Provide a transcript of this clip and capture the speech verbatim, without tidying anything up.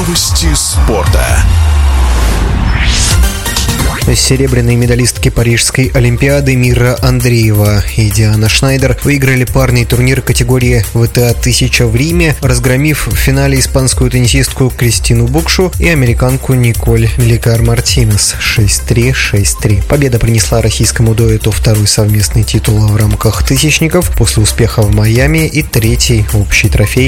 Новости спорта. Серебряные медалистки Парижской Олимпиады Мира Андреева и Диана Шнайдер выиграли парный турнир категории вэ тэ а тысяча в Риме, разгромив в финале испанскую теннисистку Кристину Букшу и американку Николь Меликар-Мартинес шесть три — шесть три. Победа принесла российскому дуэту второй совместный титул в рамках тысячников после успеха в Майами и третий общий трофей